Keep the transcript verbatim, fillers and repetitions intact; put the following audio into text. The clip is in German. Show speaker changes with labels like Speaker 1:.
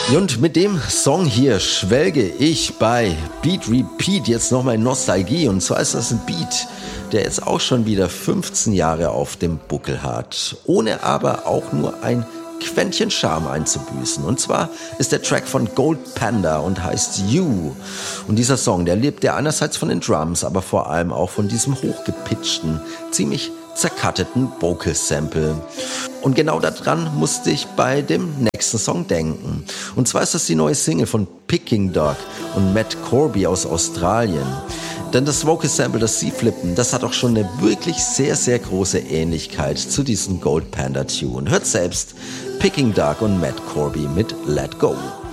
Speaker 1: Und mit dem Song hier schwelge ich bei Beat Repeat jetzt nochmal in Nostalgie. Und zwar ist das ein Beat, der jetzt auch schon wieder fünfzehn Jahre auf dem Buckel hat, ohne aber auch nur ein Quäntchen Charme einzubüßen. Und zwar ist der Track von Gold Panda und heißt You. Und dieser Song, der lebt ja einerseits von den Drums, aber vor allem auch von diesem hochgepitchten, ziemlich zercutteten Vocal-Sample. Und genau daran musste ich bei dem nächsten Song denken. Und zwar ist das die neue Single von Peking Duk und Matt Corby aus Australien. Denn das Vocal-Sample, das sie flippen, das hat auch schon eine wirklich sehr, sehr große Ähnlichkeit zu diesem Gold Panda Tune. Hört selbst Peking Duk und Matt Corby mit Let Go.